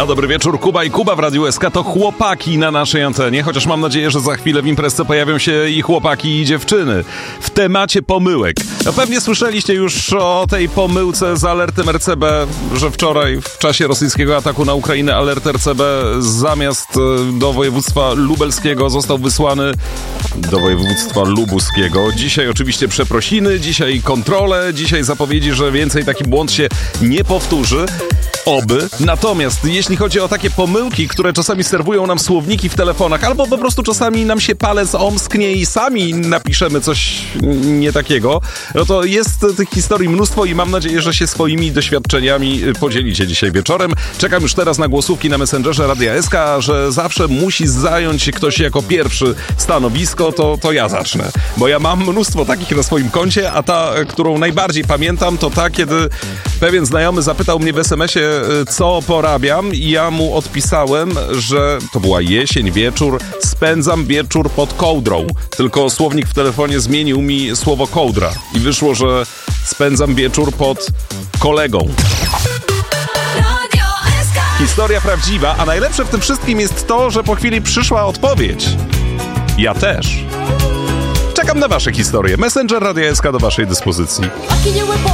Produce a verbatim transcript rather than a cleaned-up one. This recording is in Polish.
No dobry wieczór, Kuba i Kuba w Radiu S K to chłopaki na naszej antenie, chociaż mam nadzieję, że za chwilę w imprezce pojawią się i chłopaki i dziewczyny. W temacie pomyłek. No pewnie słyszeliście już o tej pomyłce z alertem R C B, że wczoraj w czasie rosyjskiego ataku na Ukrainę alert R C B zamiast do województwa lubelskiego został wysłany do województwa lubuskiego. Dzisiaj oczywiście przeprosiny, dzisiaj kontrole, dzisiaj zapowiedzi, że więcej taki błąd się nie powtórzy. Oby. Natomiast jeśli chodzi o takie pomyłki, które czasami serwują nam słowniki w telefonach, albo po prostu czasami nam się palec omsknie i sami napiszemy coś nie takiego, no to jest tych historii mnóstwo i mam nadzieję, że się swoimi doświadczeniami podzielicie dzisiaj wieczorem. Czekam już teraz na głosówki na Messengerze Radia S K, że zawsze musi zająć ktoś jako pierwszy stanowisko, to, to ja zacznę. Bo ja mam mnóstwo takich na swoim koncie, a ta, którą najbardziej pamiętam, to ta, kiedy pewien znajomy zapytał mnie w es em esie, co porabiam, i ja mu odpisałem, że to była jesień, wieczór, spędzam wieczór pod kołdrą. Tylko słownik w telefonie zmienił mi słowo kołdra i wyszło, że spędzam wieczór pod kolegą. Historia prawdziwa, a najlepsze w tym wszystkim jest to, że po chwili przyszła odpowiedź. Ja też. Czekam na wasze historie. Messenger Radia S K do waszej dyspozycji.